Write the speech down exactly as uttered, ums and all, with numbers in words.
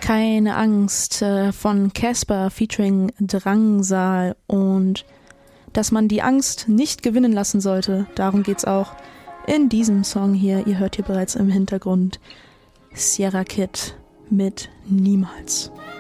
Keine Angst äh, von Casper featuring Drangsal, und dass man die Angst nicht gewinnen lassen sollte, darum geht's auch in diesem Song hier. Ihr hört hier bereits im Hintergrund Sierra Kid mit Niemals.